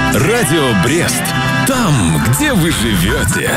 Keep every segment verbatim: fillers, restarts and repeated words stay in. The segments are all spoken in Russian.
Радио Брест. Там, где вы живете.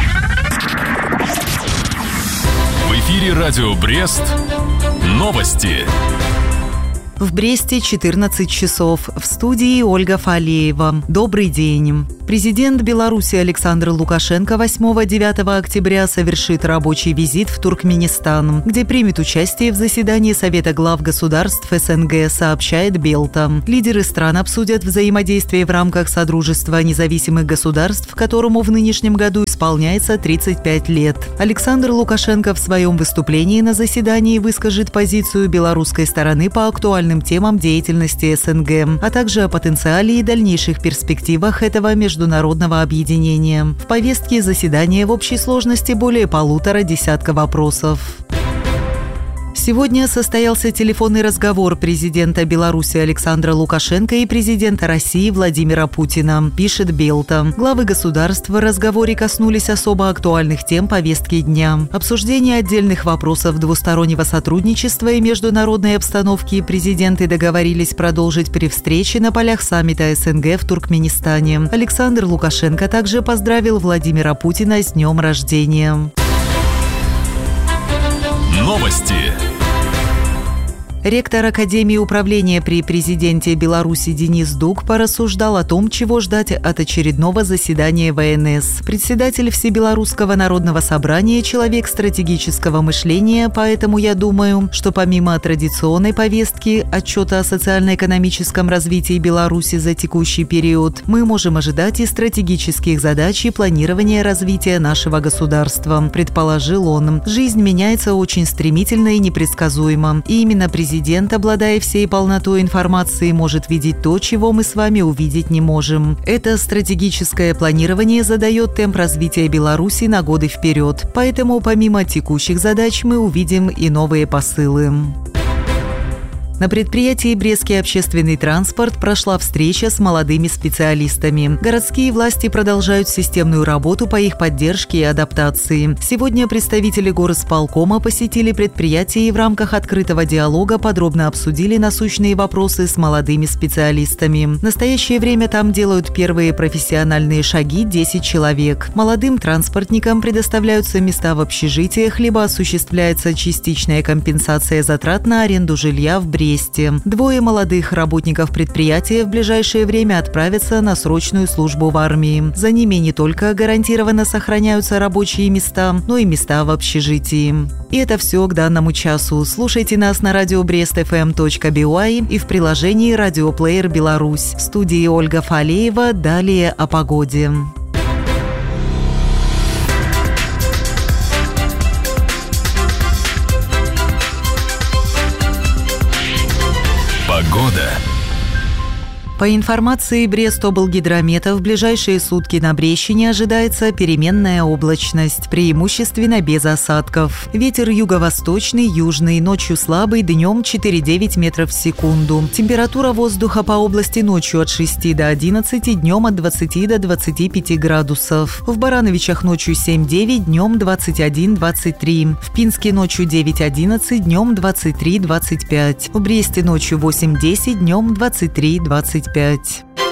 В эфире Радио Брест. Новости. В Бресте четырнадцать часов. В студии Ольга Фалеева. Добрый день. Президент Беларуси Александр Лукашенко восьмого-девятого октября совершит рабочий визит в Туркменистан, где примет участие в заседании Совета глав государств СНГ, сообщает Белта. Лидеры стран обсудят взаимодействие в рамках Содружества независимых государств, которому в нынешнем году исполняется тридцать пять лет. Александр Лукашенко в своем выступлении на заседании выскажет позицию белорусской стороны по актуальным темам деятельности СНГ, а также о потенциале и дальнейших перспективах этого международного объединения. В повестке заседания в общей сложности более полутора десятка вопросов. Сегодня состоялся телефонный разговор президента Беларуси Александра Лукашенко и президента России Владимира Путина, пишет Белта. Главы государств в разговоре коснулись особо актуальных тем повестки дня. Обсуждение отдельных вопросов двустороннего сотрудничества и международной обстановки президенты договорились продолжить при встрече на полях саммита СНГ в Туркменистане. Александр Лукашенко также поздравил Владимира Путина с днем рождения. Новости. Ректор Академии управления при президенте Беларуси Денис Дуг порассуждал о том, чего ждать от очередного заседания ВНС. Председатель Всебелорусского народного собрания – человек стратегического мышления, поэтому я думаю, что помимо традиционной повестки отчета о социально-экономическом развитии Беларуси за текущий период, мы можем ожидать и стратегических задач и планирования развития нашего государства, предположил он. Жизнь меняется очень стремительно и непредсказуемо, и именно президент Президент, обладая всей полнотой информации, может видеть то, чего мы с вами увидеть не можем. Это стратегическое планирование задает темп развития Беларуси на годы вперед. Поэтому помимо текущих задач мы увидим и новые посылы. На предприятии «Брестский общественный транспорт» прошла встреча с молодыми специалистами. Городские власти продолжают системную работу по их поддержке и адаптации. Сегодня представители горосполкома посетили предприятие и в рамках открытого диалога подробно обсудили насущные вопросы с молодыми специалистами. В настоящее время там делают первые профессиональные шаги десять человек. Молодым транспортникам предоставляются места в общежитиях, либо осуществляется частичная компенсация затрат на аренду жилья в Бресте. Двое молодых работников предприятия в ближайшее время отправятся на срочную службу в армии. За ними не только гарантированно сохраняются рабочие места, но и места в общежитии. И это все к данному часу. Слушайте нас на радио брест эф эм точка би уай и в приложении «Радиоплеер Беларусь». В студии Ольга Фалеева. Далее о погоде. Погода. По информации Брестоблгидромета, в ближайшие сутки на Брещине ожидается переменная облачность, преимущественно без осадков. Ветер юго-восточный, южный, ночью слабый, днем четыре-девять метров в секунду. Температура воздуха по области ночью от шести до одиннадцати, днем от двадцати до двадцати пяти градусов. В Барановичах ночью семь-девять, днем двадцать один-двадцать три. В Пинске ночью девять-одиннадцать, днем двадцать три-двадцать пять. В Бресте ночью восемь-десять, днем двадцать три-двадцать пять.